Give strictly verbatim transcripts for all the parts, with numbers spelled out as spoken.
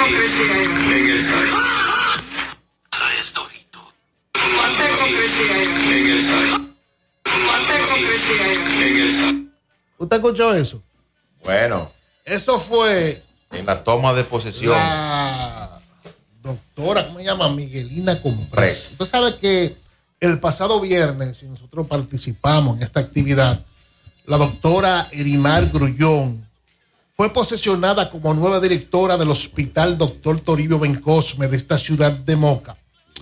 hipocresía hay? En el S A I. Traes Dorito. ¿Cuánta hipocresía hay? En el S A I. ¿Cuánta hipocresía hay? En el S A I. ¿Usted escuchó eso? Bueno. Eso fue... En la toma de posesión. La doctora, ¿cómo se llama? Miguelina Comprés. Usted sabe que el pasado viernes, y nosotros participamos en esta actividad, la doctora Erimar Grullón fue posesionada como nueva directora del Hospital Doctor Toribio Bencosme de esta ciudad de Moca.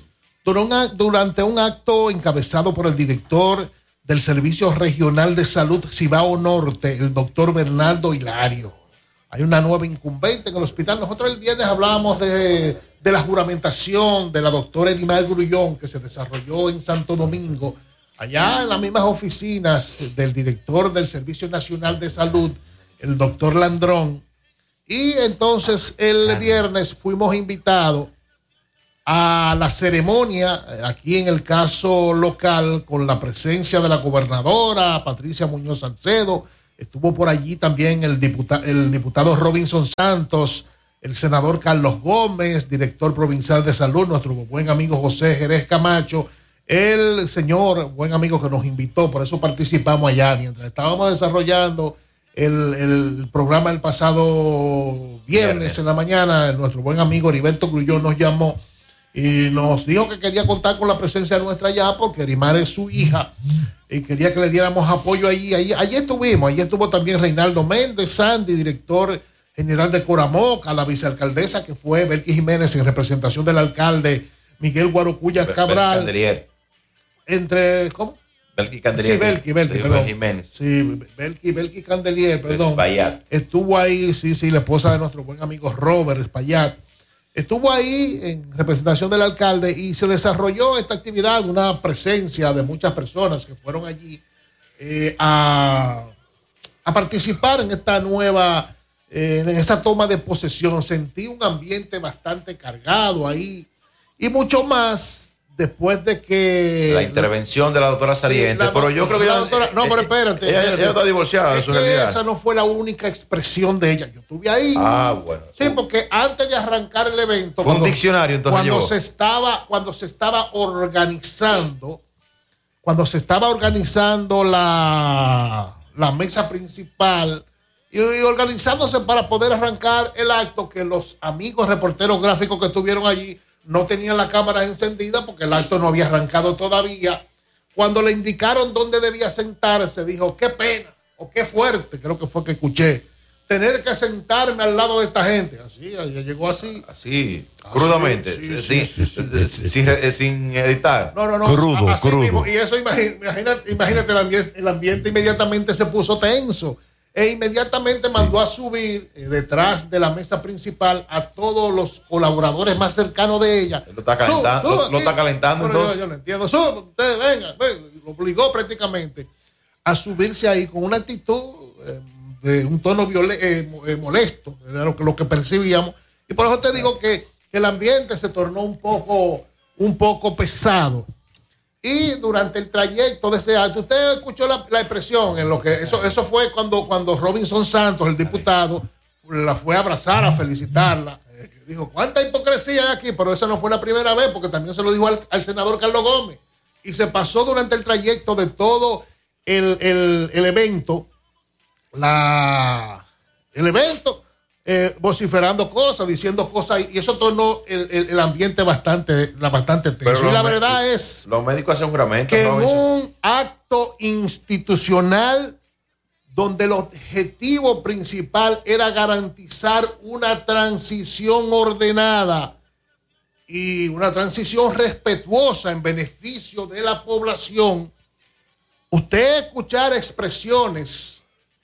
Durante un acto encabezado por el director del Servicio Regional de Salud Cibao Norte, el doctor Bernardo Hilario. Hay una nueva incumbente en el hospital. Nosotros el viernes hablábamos de, de la juramentación de la doctora Erimar Grullón que se desarrolló en Santo Domingo, allá en las mismas oficinas del director del Servicio Nacional de Salud, el doctor Landrón. Y entonces el viernes fuimos invitados a la ceremonia, aquí en el caso local, con la presencia de la gobernadora Patricia Muñoz Salcedo. Estuvo por allí también el diputado, el diputado Robinson Santos, el senador Carlos Gómez, director provincial de salud, nuestro buen amigo José Jerez Camacho, el señor, buen amigo que nos invitó, por eso participamos allá, mientras estábamos desarrollando el, el programa el pasado viernes, viernes en la mañana, nuestro buen amigo Heriberto Grullón nos llamó y nos dijo que quería contar con la presencia nuestra allá porque Erimar es su hija y quería que le diéramos apoyo allí. Allí, allí estuvimos, allí estuvo también Reinaldo Méndez, Sandy, director general de Coramoca, la vicealcaldesa que fue Belki Jiménez en representación del alcalde Miguel Guarocuya Cabral. Candelier. Entre, ¿cómo? Belki Candelier. Sí, Belki, Belki, perdón. Jiménez. Sí, Belki, Belki Candelier, perdón. Espaillat. Estuvo ahí, sí, sí, la esposa de nuestro buen amigo Robert Espaillat. Estuvo ahí en representación del alcalde y se desarrolló esta actividad, una presencia de muchas personas que fueron allí eh, a, a participar en esta nueva, eh, en esa toma de posesión. Sentí un ambiente bastante cargado ahí y mucho más después de que... La intervención de la doctora Saliente, sí, pero yo creo que... La ella, doctora, no, pero espérate. Ella, espérate. ella está divorciada de su realidad. Esa no fue la única expresión de ella. Yo estuve ahí. Ah, bueno. Sí, porque antes de arrancar el evento... Fue cuando, un diccionario, entonces cuando llegó. se estaba Cuando se estaba organizando, cuando se estaba organizando la, la mesa principal y, y organizándose para poder arrancar el acto, que los amigos reporteros gráficos que estuvieron allí no tenían la cámara encendida porque el acto no había arrancado todavía. Cuando le indicaron dónde debía sentarse, dijo, qué pena o qué fuerte, creo que fue que escuché, tener que sentarme al lado de esta gente. Así, ella llegó así. Así, crudamente, sí, sin, sí, sí, sí, sí. sin, sin editar. No, no, no. Crudo, así crudo. mismo. Y eso, imagínate, imagínate el, ambiente, el ambiente inmediatamente se puso tenso. E inmediatamente mandó a subir eh, detrás de la mesa principal a todos los colaboradores más cercanos de ella. Lo está calentando, Sub, sub lo, lo está calentando Pero entonces. Yo, yo no entiendo. Sub, ustedes vengan, vengan. Lo obligó prácticamente a subirse ahí con una actitud eh, de un tono viole, eh, eh, molesto, era lo que, lo que percibíamos. Y por eso te digo que, que el ambiente se tornó un poco, un poco pesado. Y durante el trayecto de ese acto, usted escuchó la, la expresión en lo que eso, eso fue cuando, cuando Robinson Santos, el diputado, la fue a abrazar, a felicitarla. Eh, dijo, ¿cuánta hipocresía hay aquí? Pero esa no fue la primera vez, porque también se lo dijo al, al senador Carlos Gómez. Y se pasó durante el trayecto de todo el, el, el evento, la, el evento, eh, vociferando cosas, diciendo cosas, y eso tornó el, el, el ambiente bastante, la bastante tenso. Y la verdad es los médicos hacen un juramento, que ¿no? en un acto institucional donde el objetivo principal era garantizar una transición ordenada y una transición respetuosa en beneficio de la población, usted escuchar expresiones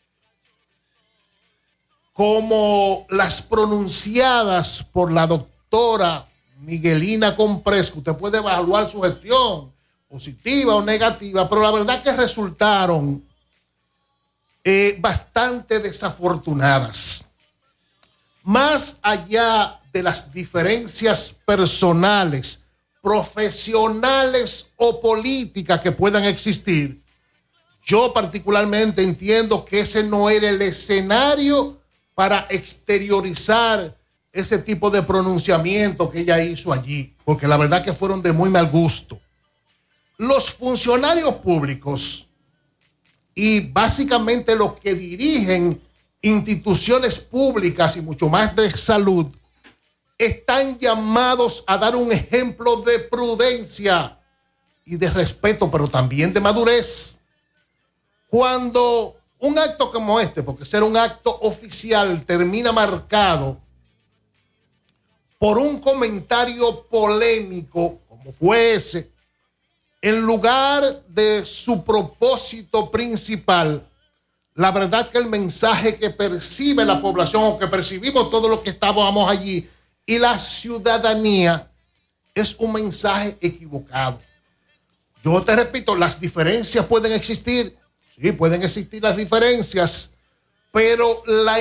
como las pronunciadas por la doctora Miguelina Comprés, que usted puede evaluar su gestión, positiva o negativa, pero la verdad que resultaron eh, bastante desafortunadas. Más allá de las diferencias personales, profesionales o políticas que puedan existir, yo particularmente entiendo que ese no era el escenario para exteriorizar ese tipo de pronunciamiento que ella hizo allí, porque la verdad que fueron de muy mal gusto. Los funcionarios públicos y básicamente los que dirigen instituciones públicas y mucho más de salud están llamados a dar un ejemplo de prudencia y de respeto, pero también de madurez. Cuando un acto como este, porque ser un acto oficial, termina marcado por un comentario polémico, como fue ese, en lugar de su propósito principal, la verdad que el mensaje que percibe la población o que percibimos todos los que estábamos allí y la ciudadanía es un mensaje equivocado. Yo te repito, las diferencias pueden existir, sí, pueden existir las diferencias, pero la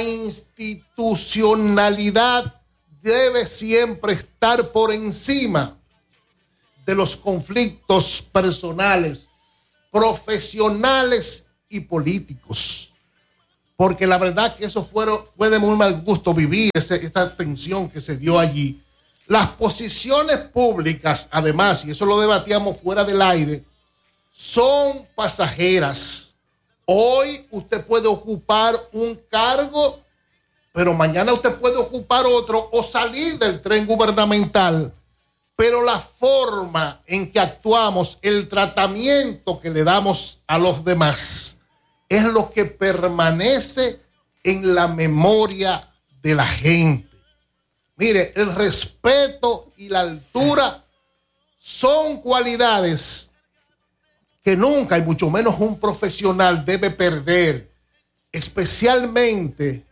institucionalidad debe siempre estar por encima de los conflictos personales, profesionales y políticos. Porque la verdad que eso fueron, fue de muy mal gusto vivir ese, esta tensión que se dio allí. Las posiciones públicas, además, y eso lo debatíamos fuera del aire, son pasajeras. Hoy usted puede ocupar un cargo, pero mañana usted puede ocupar otro o salir del tren gubernamental. Pero la forma en que actuamos, el tratamiento que le damos a los demás, es lo que permanece en la memoria de la gente. Mire, el respeto y la altura son cualidades que nunca, y mucho menos un profesional, debe perder, especialmente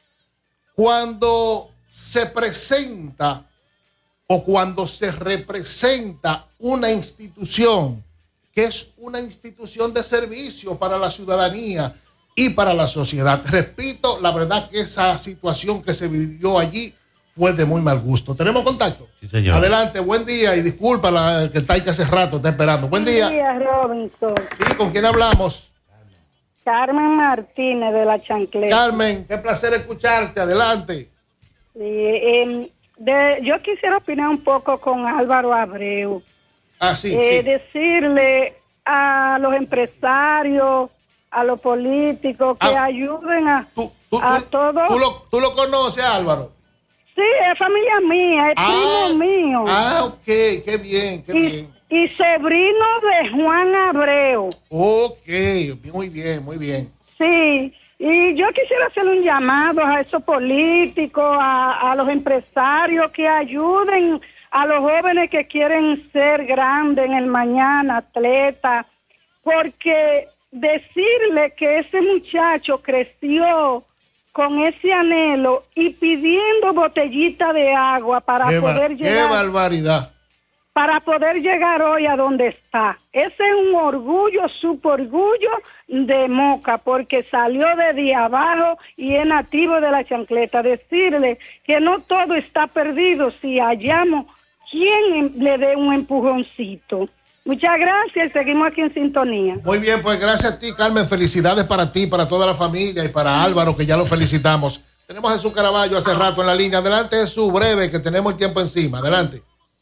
cuando se presenta o cuando se representa una institución que es una institución de servicio para la ciudadanía y para la sociedad. Repito, la verdad que esa situación que se vivió allí fue de muy mal gusto. ¿Tenemos contacto? Sí, señor. Adelante, buen día y disculpa la, que está ahí que hace rato está esperando. Buen día. Buen día, Robinson. Sí, ¿con quién hablamos? Carmen Martínez de La Chancleta. Carmen, qué placer escucharte. Adelante. Sí, eh, de, yo quisiera opinar un poco con Álvaro Abreu. Ah, sí, eh, sí. Decirle a los empresarios, a los políticos que Ah, ayuden a, ¿Tú, tú, a tú- todos. tú lo, tú lo conoces, Álvaro? Sí, es familia mía, es Ah, primo mío. Ah, ok, qué bien, qué bien. y, y sobrino de Juan Abreu. Ok, muy bien, muy bien. Sí, y yo quisiera hacer un llamado a esos políticos, a, a los empresarios que ayuden a los jóvenes que quieren ser grandes en el mañana, atletas, porque decirle que ese muchacho creció con ese anhelo y pidiendo botellita de agua para Qué, poder ba- qué llegar barbaridad. para poder llegar hoy a donde está. Ese es un orgullo, super orgullo de Moca, porque salió desde abajo y es nativo de La Chancleta. Decirle que no todo está perdido si hallamos quien le dé un empujoncito. Muchas gracias, seguimos aquí en sintonía. Muy bien, pues gracias a ti, Carmen. Felicidades para ti, para toda la familia y para Álvaro, que ya lo felicitamos. Tenemos a Jesús Caraballo hace rato en la línea. Adelante, Jesús, breve, que tenemos el tiempo encima. Adelante.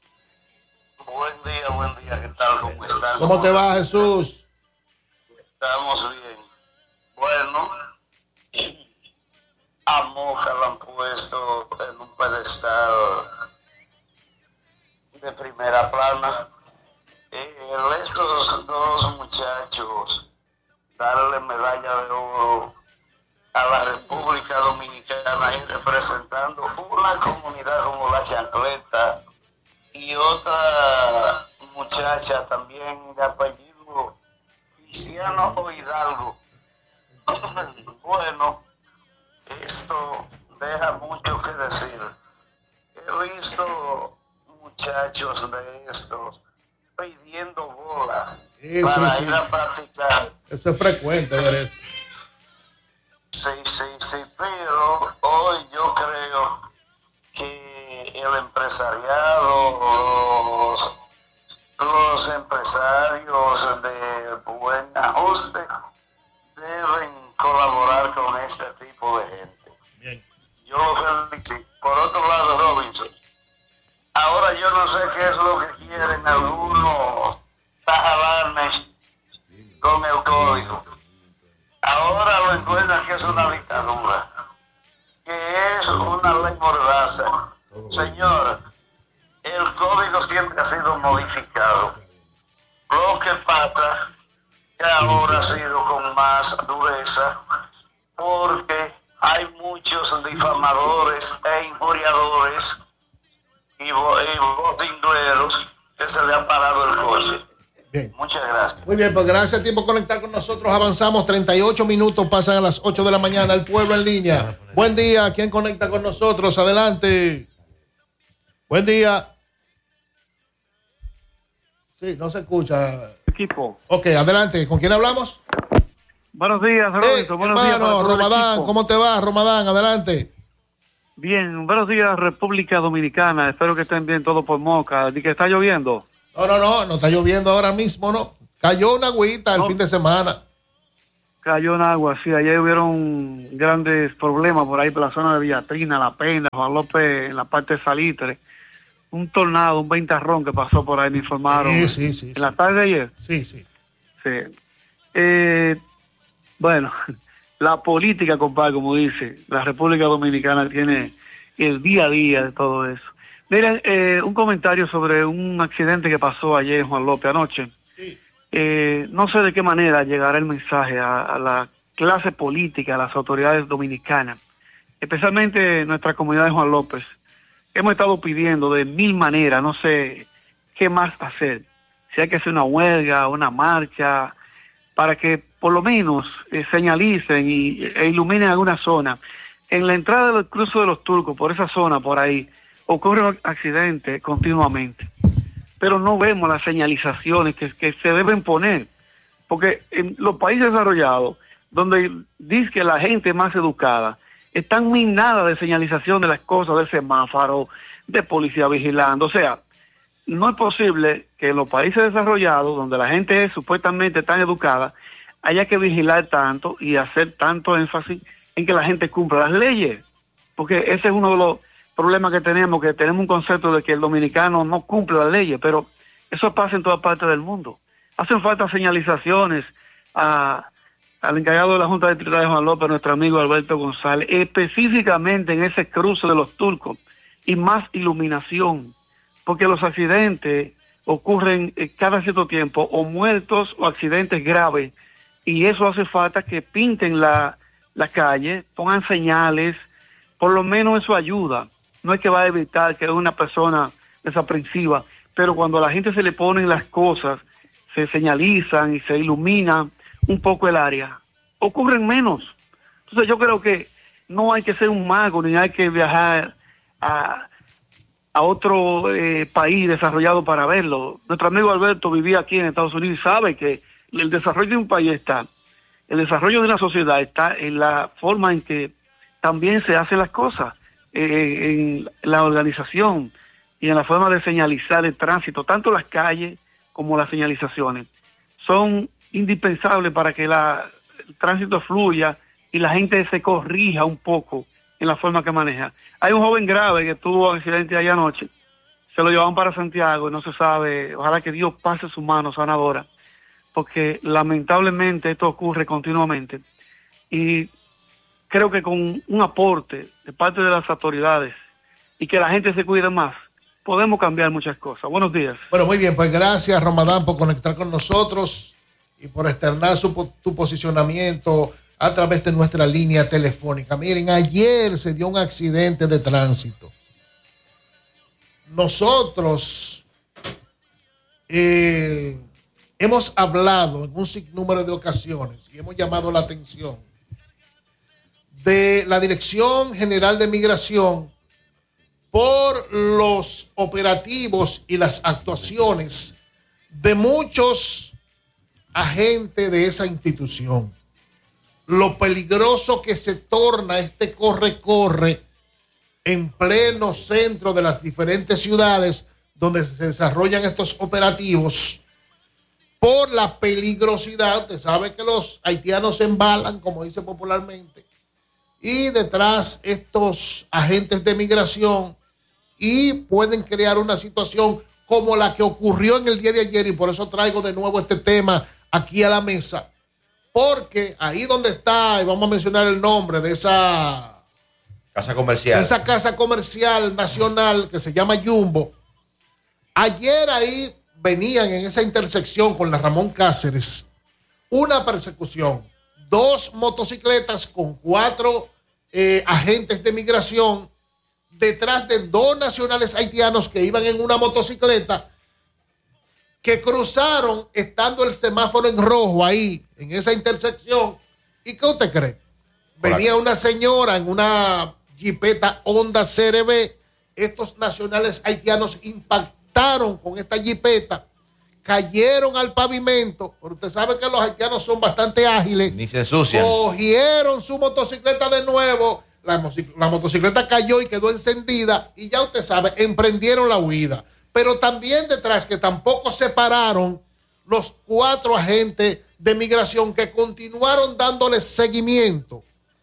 Buen día, buen día, ¿qué tal? ¿Cómo están? ¿Cómo te va, Jesús? Estamos bien. Bueno, a Moca lo han puesto en un pedestal de primera plana. Eh, estos dos muchachos, darle medalla de oro a la República Dominicana y representando una comunidad como La Chancleta y otra muchacha también de apellido Cristiano o Hidalgo. Bueno, esto deja mucho que decir. He visto muchachos de estos pidiendo bolas Eso para sí. ir a practicar. Eso es frecuente ver esto. Sí, sí, sí, pero hoy yo creo que el empresariado, los, los empresarios de buen ajuste deben colaborar con este tipo de gente. Bien. Yo lo felicito. Por otro lado, sé qué es lo que quieren algunos tajalarme con el código. Ahora lo encuentran que es una dictadura, que es una ley mordaza. Señor, el código siempre ha sido modificado. Lo que pasa que ahora ha sido con más dureza porque hay muchos difamadores e injuriadores y, vo y votingleros que se le han parado el coche. Bien. Muchas gracias. Muy bien, pues gracias a ti por conectar con nosotros. Avanzamos, treinta y ocho minutos, pasan a las ocho de la mañana. El pueblo en línea. Buen día, ¿quién conecta con nosotros? Adelante. Buen día. Sí, no se escucha. Equipo. Ok, adelante. ¿Con quién hablamos? Buenos días, Roberto. Eh, buenos días, hermano, Ramadán, ¿cómo te va, Ramadán? Adelante. Bien, buenos días, República Dominicana. Espero que estén bien todos por Moca. ¿Y que está lloviendo? No, no, no, no está lloviendo ahora mismo, ¿no? Cayó una agüita el No. fin de semana. Cayó en agua, sí. Ayer hubieron grandes problemas por ahí, por la zona de Villatrina, La Pena, Juan López, en la parte de Salitre. Un tornado, un ventarrón que pasó por ahí, me informaron. Sí, sí, sí. En la tarde de ayer. Sí, sí. Sí. Eh, bueno, la política, compadre, como dice, la República Dominicana tiene el día a día de todo eso. Miren, eh, un comentario sobre un accidente que pasó ayer en Juan López anoche. Sí. Eh, no sé de qué manera llegará el mensaje a, a la clase política, a las autoridades dominicanas, especialmente nuestra comunidad de Juan López. Hemos estado pidiendo de mil maneras, no sé qué más hacer. Si hay que hacer una huelga, una marcha, para que por lo menos eh, señalicen y, e iluminen alguna zona. En la entrada del cruce de los Turcos, por esa zona, por ahí, ocurren accidentes continuamente. Pero no vemos las señalizaciones que, que se deben poner. Porque en los países desarrollados, donde dice que la gente es más educada, están minadas de señalización de las cosas, del semáforo, de policía vigilando. O sea, no es posible que en los países desarrollados, donde la gente es supuestamente tan educada, haya que vigilar tanto y hacer tanto énfasis en que la gente cumpla las leyes. Porque ese es uno de los problemas que tenemos, que tenemos un concepto de que el dominicano no cumple las leyes, pero eso pasa en toda parte del mundo. Hacen falta señalizaciones a... al encargado de la Junta de Distrital de Juan López, nuestro amigo Alberto González, específicamente en ese cruce de los Turcos, y más iluminación, porque los accidentes ocurren cada cierto tiempo, o muertos o accidentes graves, y eso hace falta que pinten la, la calle, pongan señales, por lo menos eso ayuda. No es que va a evitar que una persona desaprensiva, pero cuando a la gente se le ponen las cosas, se señalizan y se ilumina un poco el área, ocurren menos. Entonces yo creo que no hay que ser un mago ni hay que viajar a, a otro eh, país desarrollado para verlo. Nuestro amigo Alberto vivía aquí en Estados Unidos y sabe que el desarrollo de un país está, el desarrollo de una sociedad está en la forma en que también se hacen las cosas, eh, en la organización y en la forma de señalizar el tránsito, tanto las calles como las señalizaciones. Son indispensable para que la, el tránsito fluya y la gente se corrija un poco en la forma que maneja. Hay un joven grave que tuvo accidente ayer anoche, se lo llevaban para Santiago y no se sabe, ojalá que Dios pase su mano sanadora, porque lamentablemente esto ocurre continuamente y creo que con un aporte de parte de las autoridades y que la gente se cuide más, podemos cambiar muchas cosas. Buenos días. Bueno, muy bien, pues gracias, Ramadán, por conectar con nosotros y por externar su, tu posicionamiento a través de nuestra línea telefónica. Miren, ayer se dio un accidente de tránsito. Nosotros eh, hemos hablado en un sinnúmero de ocasiones y hemos llamado la atención de la Dirección General de Migración por los operativos y las actuaciones de muchos agentes de esa institución. Lo peligroso que se torna este corre-corre en pleno centro de las diferentes ciudades donde se desarrollan estos operativos por la peligrosidad. Usted sabe que los haitianos se embalan, como dice popularmente, y detrás estos agentes de migración y pueden crear una situación como la que ocurrió en el día de ayer, y por eso traigo de nuevo este tema aquí a la mesa, porque ahí donde está, y vamos a mencionar el nombre de esa casa comercial, esa casa comercial nacional que se llama Jumbo, ayer ahí venían en esa intersección con la Ramón Cáceres una persecución, dos motocicletas con cuatro eh, agentes de migración detrás de dos nacionales haitianos que iban en una motocicleta, que cruzaron estando el semáforo en rojo ahí, en esa intersección. ¿Y qué usted cree? Venía una señora en una jipeta Honda C R V, estos nacionales haitianos impactaron con esta jipeta, cayeron al pavimento, pero usted sabe que los haitianos son bastante ágiles. Ni se ensucian. Cogieron su motocicleta de nuevo, la, la motocicleta cayó y quedó encendida, y ya usted sabe, emprendieron la huida. Pero también detrás, que tampoco se pararon los cuatro agentes de migración que continuaron dándole seguimiento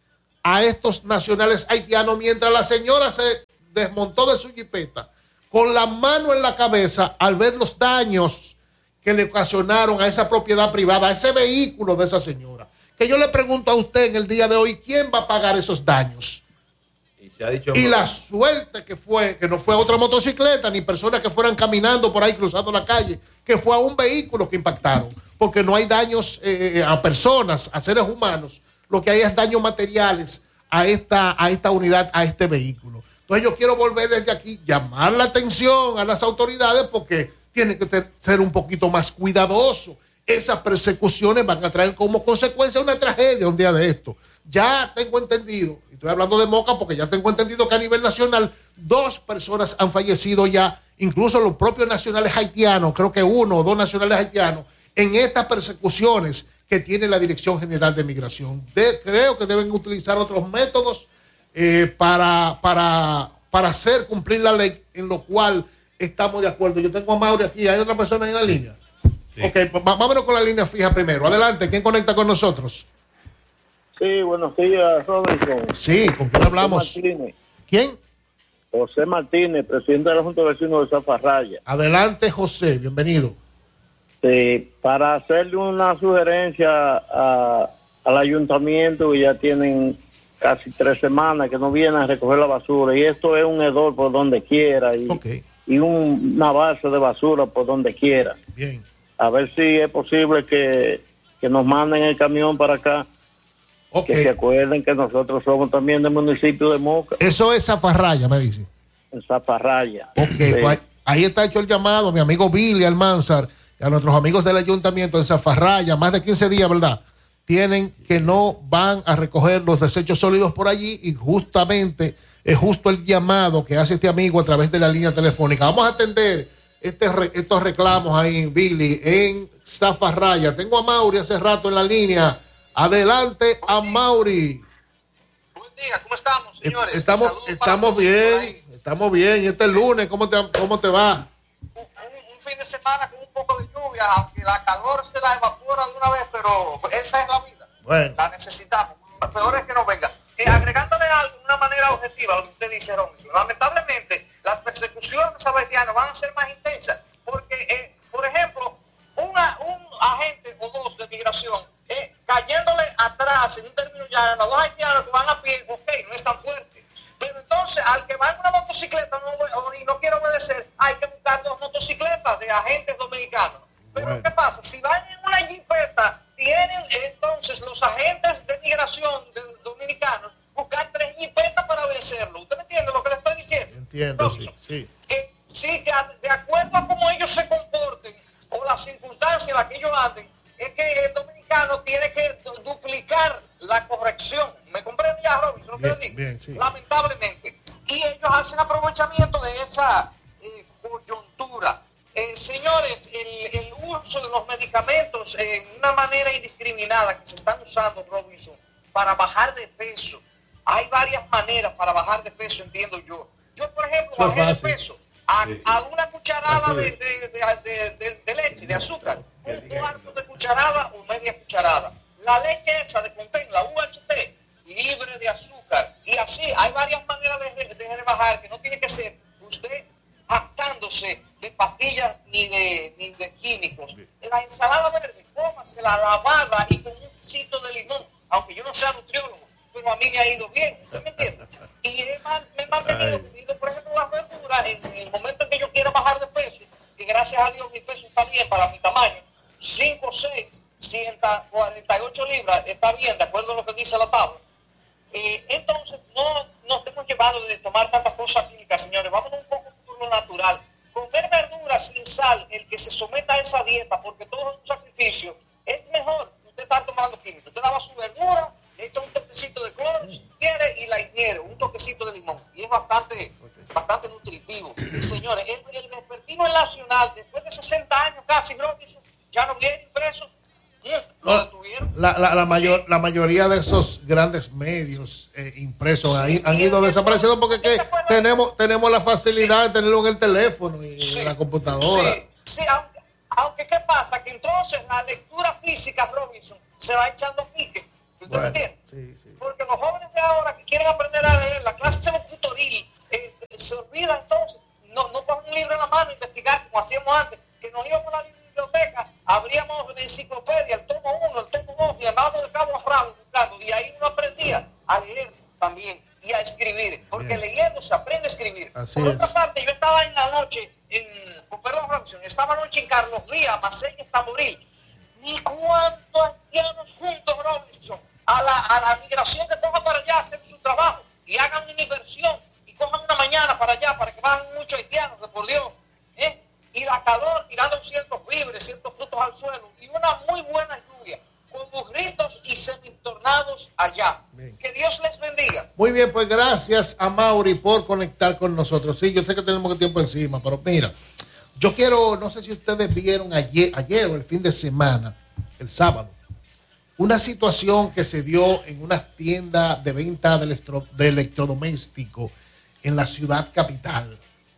a estos nacionales haitianos, mientras la señora se desmontó de su jipeta con la mano en la cabeza al ver los daños que le ocasionaron a esa propiedad privada, a ese vehículo de esa señora. Que yo le pregunto a usted en el día de hoy, ¿quién va a pagar esos daños? Y, se ha dicho y la suerte que fue, que no fue a otra motocicleta, ni personas que fueran caminando por ahí cruzando la calle, que fue a un vehículo que impactaron, porque no hay daños eh, a personas, a seres humanos, lo que hay es daños materiales a esta, a esta unidad, a este vehículo. Entonces yo quiero volver desde aquí, llamar la atención a las autoridades, porque tienen que ter, ser un poquito más cuidadosos. Esas persecuciones van a traer como consecuencia una tragedia un día de esto. Ya tengo entendido, y estoy hablando de Moca porque ya tengo entendido que a nivel nacional dos personas han fallecido ya, incluso los propios nacionales haitianos, creo que uno o dos nacionales haitianos, en estas persecuciones que tiene la Dirección General de Migración. De, creo que deben utilizar otros métodos eh, para, para, para hacer cumplir la ley, en lo cual estamos de acuerdo. Yo tengo a Mauri aquí, ¿hay otra persona en la línea? Sí. Ok, pues vámonos con la línea fija primero. Adelante, ¿quién conecta con nosotros? Sí, buenos días, Robinson. Sí, ¿con quién hablamos? José Martínez. ¿Quién? José Martínez, presidente de la Junta de Vecinos de Zafarraya. Adelante, José, bienvenido. Sí, para hacerle una sugerencia a, al ayuntamiento, que ya tienen casi tres semanas que no vienen a recoger la basura, y esto es un hedor por donde quiera, y, okay. y un, una base de basura por donde quiera. Bien. A ver si es posible que, que nos manden el camión para acá. Okay. Que se acuerden que nosotros somos también del municipio de Moca. Eso es Zafarraya, me dice. En Zafarraya. Ok, sí. Pues ahí está hecho el llamado a mi amigo Billy Almanzar, a nuestros amigos del ayuntamiento de Zafarraya, más de quince días, ¿verdad? Tienen que no van a recoger los desechos sólidos por allí, y justamente es justo el llamado que hace este amigo a través de la línea telefónica. Vamos a atender este, estos reclamos ahí, Billy, en Zafarraya. Tengo a Mauri hace rato en la línea. Adelante a Mauri. Buen día, ¿cómo estamos, señores? Estamos, estamos bien, estamos bien. Y este lunes, ¿cómo te, cómo te va? Un, un, un fin de semana con un poco de lluvia, aunque la calor se la evapora de una vez, pero esa es la vida. Bueno. La necesitamos. Peor es que no venga. Eh, agregándole algo de una manera objetiva a lo que usted dice, Robinson, lamentablemente las persecuciones a haitianos van a ser más intensas, porque, eh, por ejemplo, una, un agente o dos de migración eh, cayéndole atrás en un término llano a dos haitianos que van a pie, ok, no es tan fuerte. Pero entonces, al que va en una motocicleta no, y no quiere obedecer, hay que buscar dos motocicletas de agentes dominicanos. Pero bueno. ¿Qué pasa? Si van en una jipeta, tienen entonces los agentes de migración de, dominicanos buscar tres jipetas para vencerlo. ¿Usted me entiende lo que le estoy diciendo? Entiendo, sí, sí. Que, sí, que de acuerdo a cómo ellos se comporten o las circunstancias en las que ellos anden, es que el dominicano tiene que duplicar la corrección. ¿Me comprende ya, Robinson? Bien, ¿Lo que le digo? bien, sí. Lamentablemente. Y ellos hacen aprovechamiento de esa eh, coyuntura. Eh, señores, el, el uso de los medicamentos en una manera indiscriminada que se están usando, Robinson, para bajar de peso. Hay varias maneras para bajar de peso, entiendo yo. Yo, por ejemplo, Eso bajé de fácil. peso a, a una cucharada de, de, de, de, de, de leche, de azúcar, un cuarto de cucharada o media cucharada. La leche esa de Contén, la U H T, libre de azúcar. Y así hay varias maneras de, de rebajar, que no tiene que ser usted jactándose de pastillas ni de, ni de químicos. La ensalada verde, cómasela lavada y con un pisito de limón, aunque yo no sea nutriólogo, pero a mí me ha ido bien, ¿usted me entiende? Y he, me he mantenido comiendo, por ejemplo, las verduras en, en el momento en que yo quiera bajar de peso, que gracias a Dios mi peso está bien para mi tamaño, cinco, seis, ciento cuarenta y ocho libras, está bien, de acuerdo a lo que dice la tabla. Eh, entonces, no nos hemos llevado de tomar tantas cosas químicas, señores. Vamos un poco por lo natural. Comer verduras sin sal, el que se someta a esa dieta, porque todo es un sacrificio, es mejor que usted estar tomando químicos. Usted lava su verdura, le echa un toquecito de cloro, si quiere, y la ingiere, un toquecito de limón. Y es bastante, bastante nutritivo. Y, señores, el, el vespertino nacional, después de sesenta años casi, Robinson, ya no viene impreso. No, la, la, la, mayor, sí. la mayoría de esos grandes medios eh, impresos sí, ahí, han ido desapareciendo porque que tenemos, tenemos la facilidad sí. de tenerlo en el teléfono y sí. en la computadora. Sí, sí aunque, aunque ¿qué pasa? Que entonces la lectura física, Robinson, se va echando pique. ¿Usted bueno, me entiende? Sí, sí. Porque los jóvenes de ahora que quieren aprender a leer, la clase tutoril, eh, se olvida entonces, no, no ponen un libro en la mano e investigar como hacíamos antes, que nos íbamos a la biblioteca, abríamos la enciclopedia, el tomo uno, el tomo dos, y andábamos de cabo a rabo buscando, y ahí uno aprendía a leer también y a escribir, porque Bien. leyendo se aprende a escribir. Así Por otra es. parte, yo estaba en la noche, en, con perdón, Robinson, estaba anoche en Carlos Díaz, Maceñas, Tamboril, ni cuántos haitianos juntos, Robinson, a la, a la migración que cojan para allá a hacer su trabajo, y hagan una inversión, y cojan una mañana para allá, para que bajen muchos haitianos, que por Dios, ¿eh? Y la calor tirando ciertos víveres, ciertos frutos al suelo, y una muy buena lluvia, con burritos y semitornados allá. Bien. Que Dios les bendiga. Muy bien, pues gracias a Mauri por conectar con nosotros. Sí, yo sé que tenemos tiempo encima, pero mira, yo quiero, no sé si ustedes vieron ayer, ayer o el fin de semana, el sábado, una situación que se dio en una tienda de venta de, electro, de electrodomésticos en la ciudad capital,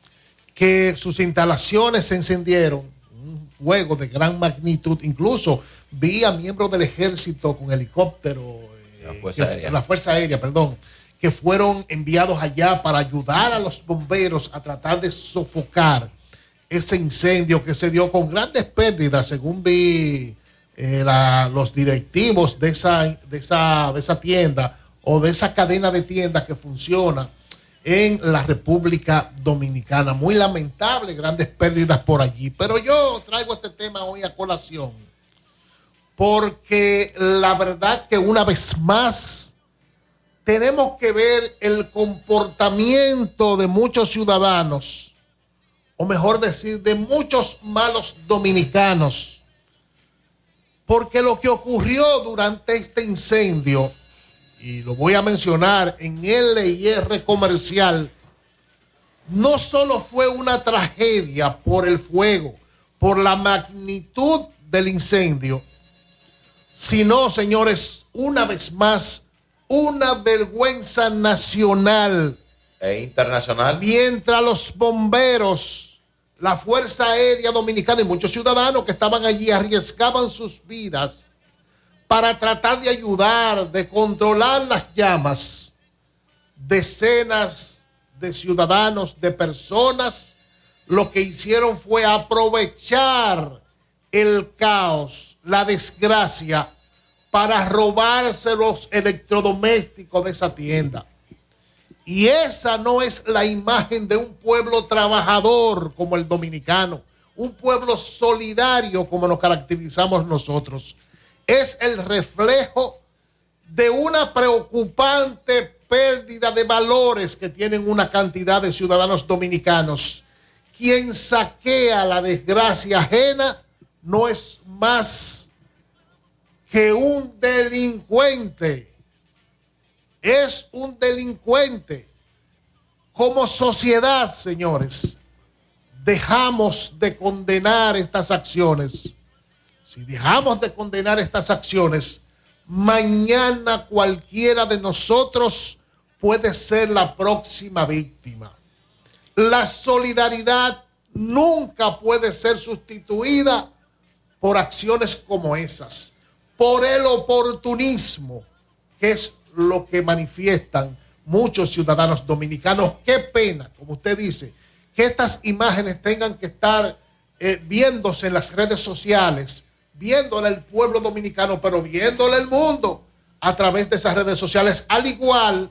que sus instalaciones se encendieron, un fuego de gran magnitud. Incluso vi a miembros del ejército con helicóptero, eh, la, fuerza que, la Fuerza Aérea, perdón, que fueron enviados allá para ayudar a los bomberos a tratar de sofocar ese incendio que se dio con grandes pérdidas, según vi eh, la, los directivos de esa, de, esa, de esa tienda o de esa cadena de tiendas que funciona en la República Dominicana. Muy lamentable, grandes pérdidas por allí. Pero yo traigo este tema hoy a colación porque la verdad que una vez más tenemos que ver el comportamiento de muchos ciudadanos, o mejor decir, de muchos malos dominicanos, porque lo que ocurrió durante este incendio, y lo voy a mencionar en L y R Comercial, no solo fue una tragedia por el fuego, por la magnitud del incendio, sino, señores, una vez más, una vergüenza nacional e internacional. Mientras los bomberos, la Fuerza Aérea Dominicana y muchos ciudadanos que estaban allí arriesgaban sus vidas para tratar de ayudar, de controlar las llamas, decenas de ciudadanos, de personas, lo que hicieron fue aprovechar el caos, la desgracia, para robarse los electrodomésticos de esa tienda. Y esa no es la imagen de un pueblo trabajador como el dominicano, un pueblo solidario como nos caracterizamos nosotros. Es el reflejo de una preocupante pérdida de valores que tienen una cantidad de ciudadanos dominicanos. Quien saquea la desgracia ajena no es más que un delincuente. Es un delincuente. Como sociedad, señores, dejamos de condenar estas acciones. Si dejamos de condenar estas acciones, mañana cualquiera de nosotros puede ser la próxima víctima. La solidaridad nunca puede ser sustituida por acciones como esas, por el oportunismo, que es lo que manifiestan muchos ciudadanos dominicanos. Qué pena, como usted dice, que estas imágenes tengan que estar eh, viéndose en las redes sociales, viéndole el pueblo dominicano, pero viéndole el mundo a través de esas redes sociales, al igual,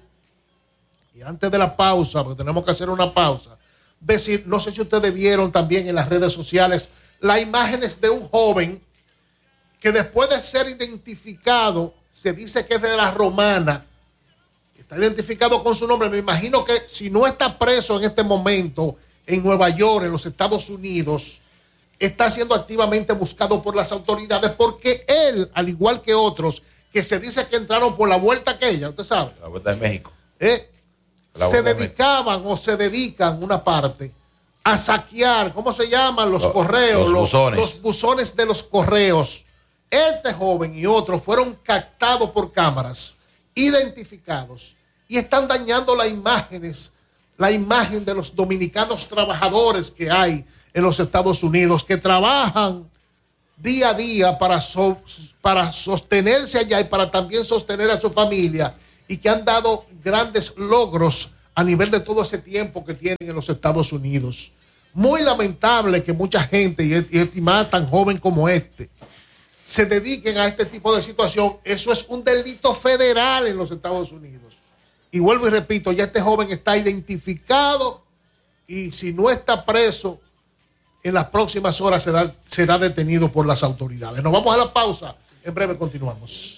y antes de la pausa, porque tenemos que hacer una pausa, decir, no sé si ustedes vieron también en las redes sociales las imágenes de un joven que después de ser identificado, se dice que es de la Romana, está identificado con su nombre. Me imagino que si no está preso en este momento en Nueva York, en los Estados Unidos, está siendo activamente buscado por las autoridades, porque él, al igual que otros que se dice que entraron por la vuelta aquella, usted sabe, La vuelta de México. ¿eh? La se vuelta de dedicaban o se dedican una parte a saquear, ¿cómo se llaman? Los, los correos, los buzones. los buzones de los correos. Este joven y otros fueron captados por cámaras, identificados, y están dañando las imágenes, la imagen de los dominicanos trabajadores que hay en los Estados Unidos, que trabajan día a día para, so, para sostenerse allá y para también sostener a su familia, y que han dado grandes logros a nivel de todo ese tiempo que tienen en los Estados Unidos. Muy lamentable que mucha gente, y estimada tan joven como este, se dediquen a este tipo de situación. Eso es un delito federal en los Estados Unidos. Y vuelvo y repito, ya este joven está identificado, y si no está preso, en las próximas horas será, será detenido por las autoridades. Nos vamos a la pausa. En breve continuamos.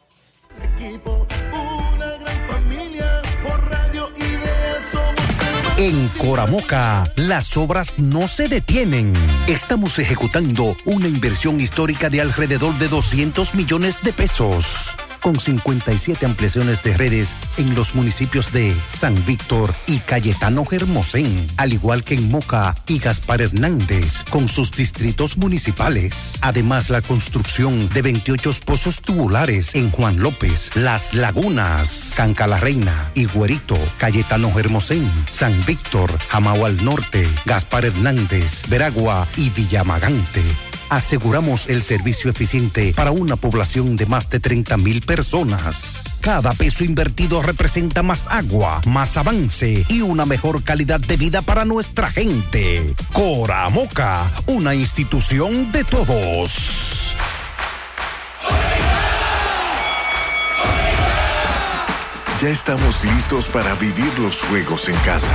Equipo, una gran familia, por Radio Ideal somos el... En Coramoca, las obras no se detienen. Estamos ejecutando una inversión histórica de alrededor de doscientos millones de pesos, con cincuenta y siete ampliaciones de redes en los municipios de San Víctor y Cayetano Hermosén, al igual que en Moca y Gaspar Hernández, con sus distritos municipales. Además, la construcción de veintiocho pozos tubulares en Juan López, Las Lagunas, Canca la Reina, Higuerito, Cayetano Hermosén, San Víctor, Jamao al Norte, Gaspar Hernández, Veragua y Villamagante. Aseguramos el servicio eficiente para una población de más de treinta mil personas. Cada peso invertido representa más agua, más avance y una mejor calidad de vida para nuestra gente. Coramoca, una institución de todos. Ya estamos listos para vivir los juegos en casa.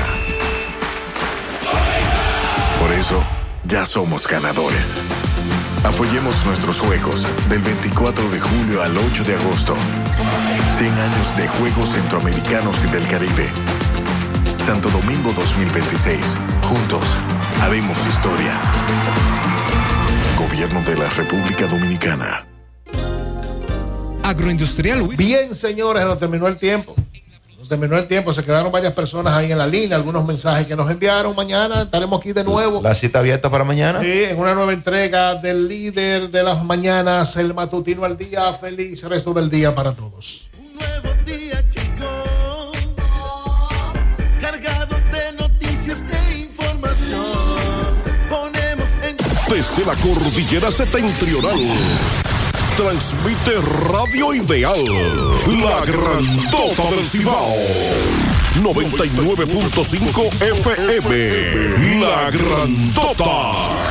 Por eso, ya somos ganadores. Apoyemos nuestros juegos del veinticuatro de julio al ocho de agosto. cien años de Juegos Centroamericanos y del Caribe. Santo Domingo dos mil veintiséis. Juntos, haremos historia. Gobierno de la República Dominicana. Agroindustrial. Bien, señores, nos terminó el tiempo. Nos terminó el tiempo. Se quedaron varias personas ahí en la línea, algunos mensajes que nos enviaron. Mañana estaremos aquí de nuevo. La cita abierta para mañana. Sí, en una nueva entrega del líder de las mañanas, el matutino al día. Feliz resto del día para todos. Un nuevo día, chicos, cargado de noticias e información. Ponemos en... Desde la cordillera septentrional, transmite Radio Ideal, la grandota del Cibao. noventa y nueve punto cinco F M, la grandota.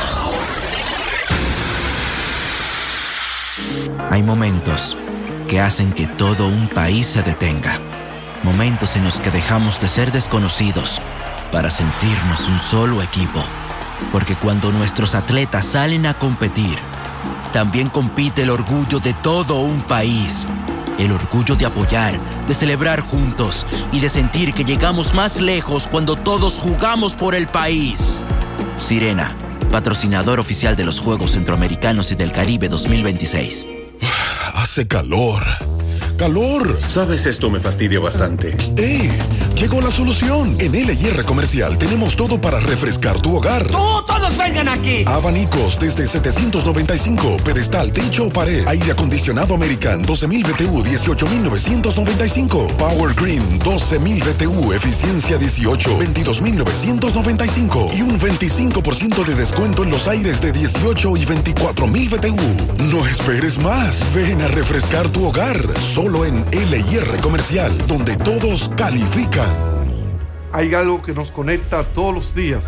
Hay momentos que hacen que todo un país se detenga. Momentos en los que dejamos de ser desconocidos para sentirnos un solo equipo. Porque cuando nuestros atletas salen a competir, también compite el orgullo de todo un país. El orgullo de apoyar, de celebrar juntos y de sentir que llegamos más lejos cuando todos jugamos por el país. Sirena, patrocinador oficial de los Juegos Centroamericanos y del Caribe dos mil veintiséis. Hace calor. ¡Calor! Sabes, esto me fastidia bastante. ¡Eh! Llegó la solución. En L y R Comercial tenemos todo para refrescar tu hogar. ¡Tú, todos vengan aquí! Abanicos desde setecientos noventa y cinco, pedestal, techo o pared. Aire acondicionado American doce mil B T U, dieciocho mil novecientos noventa y cinco. Power Green doce mil B T U, eficiencia dieciocho, veintidós mil novecientos noventa y cinco. Y un veinticinco por ciento de descuento en los aires de dieciocho y veinticuatro mil B T U. No esperes más. Ven a refrescar tu hogar. Solo en L y R Comercial, donde todos califican. Hay algo que nos conecta todos los días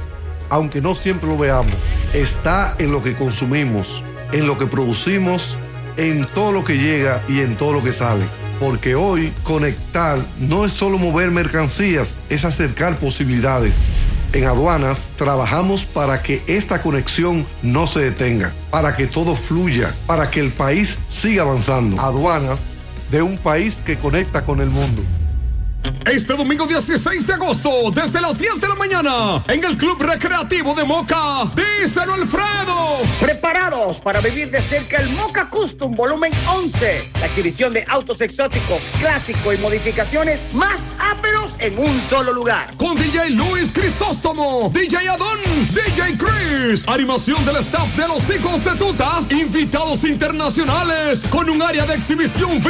aunque no siempre lo veamos, está en lo que consumimos, en lo que producimos, en todo lo que llega y en todo lo que sale. Porque hoy conectar no es solo mover mercancías, es acercar posibilidades. En Aduanas trabajamos para que esta conexión no se detenga, para que todo fluya, para que el país siga avanzando. Aduanas, de un país que conecta con el mundo. Este domingo dieciséis de agosto, desde las diez de la mañana, en el Club Recreativo de Moca, díselo Alfredo. Preparados para vivir de cerca el Moca Custom Volumen once, la exhibición de autos exóticos, clásicos y modificaciones más áperos en un solo lugar. Con D J Luis Crisóstomo, D J Adón, D J Chris, animación del staff de los Hijos de Tuta, invitados internacionales, con un área de exhibición